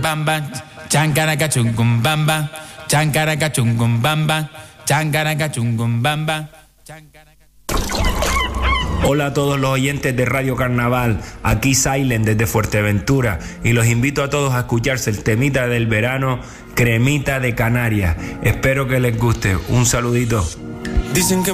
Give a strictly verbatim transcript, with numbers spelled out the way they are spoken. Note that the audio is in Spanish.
bam bam, chancaraca chungum bam bam, chancaraca chungum bam bam, chancaraca chungum bam bam. Hola a todos los oyentes de Radio Carnaval, aquí Silent desde Fuerteventura y los invito a todos a escucharse el temita del verano, Cremita de Canarias. Espero que les guste. Un saludito. Dicen que